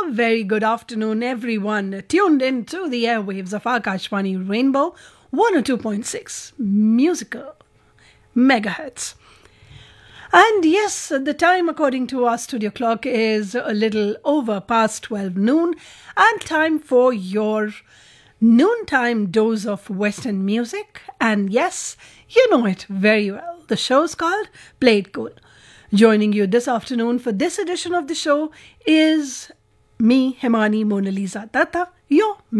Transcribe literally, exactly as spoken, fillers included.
very good afternoon, everyone. Tuned in to the airwaves of Akashvani Rainbow one oh two point six musical megahertz. And yes, the time according to our studio clock is a little over past twelve noon, and time for your noontime dose of Western music. And yes, you know it very well. The show's called Play It Cool. Joining you this afternoon for this edition of the show is me, Himani Mona Lisa Datta, your